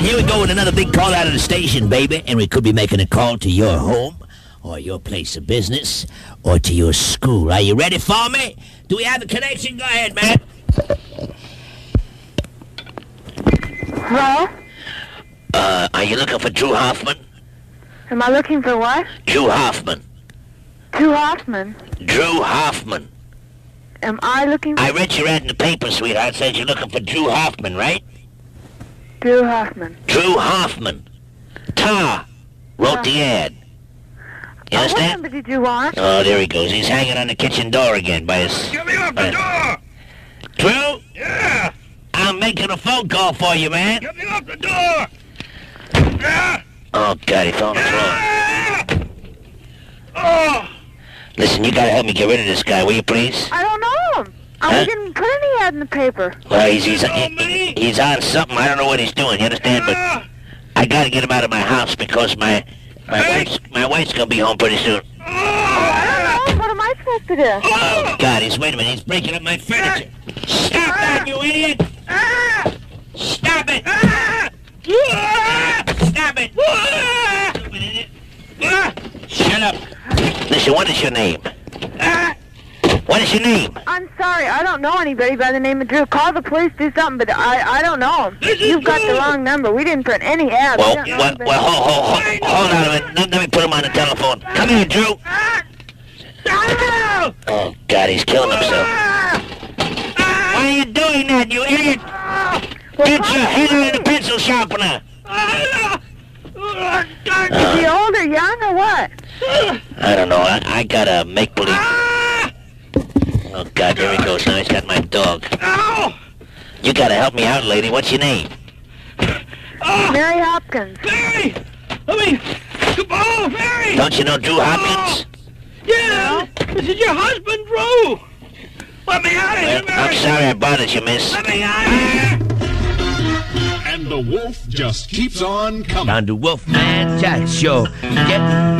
Here we go with another big call out of the station, baby. And we could be making a call to your home, or your place of business, or to your school. Are you ready for me? Do we have the connection? Go ahead, man. Hello? Are you looking for Drew Hoffman? Am I looking for what? Drew Hoffman. Drew Hoffman. Drew Hoffman. Am I looking for... I read your ad in the paper, sweetheart. It says you're looking for Drew Hoffman, right? Drew Hoffman. Drew Hoffman. Ta wrote the ad. You What understand? number did you want? Oh, there he goes. He's hanging on the kitchen door again by his... Get me off the door! Drew? Yeah! I'm making a phone call for you, man. Get me off the door! Yeah! Oh, God, he fell on the floor. Ah! Oh! Listen, you gotta help me get rid of this guy, will you, please? I don't know him. Huh? I didn't put any ad in the paper. Well, he's me? on something. I don't know what he's doing, you understand? But Ah! I gotta get him out of my house because my wife's gonna be home pretty soon. I don't know. What am I supposed to do? Oh, God, wait a minute. He's breaking up my furniture. Stop that, you idiot! Ah! Stop it! Ah! Stop it! Stupid idiot. Shut up. Listen, what is your name? What is your name? I'm sorry. I don't know anybody by the name of Drew. Call the police, do something, but I don't know him. You've got the wrong number. We didn't put any ads. Well, We don't know anybody. hold on a minute. Let me put him on the telephone. Come here, Drew. Oh, God, he's killing himself. Why are you doing that, you idiot? Get your hand in the pencil sharpener. Is he old or young or what? I don't know. I got a make-believe. Oh, God, there he goes. Now he's got my dog. Ow! You gotta help me out, lady. What's your name? Mary Hopkins. Mary! Oh, Mary! Don't you know Drew Hopkins? Yeah! This is your husband, Drew! Let me out of here, Well, I'm Mary! sorry I bothered you, miss. Let me out of here! And the wolf just keeps on coming. On the Wolfman Jack Show. Get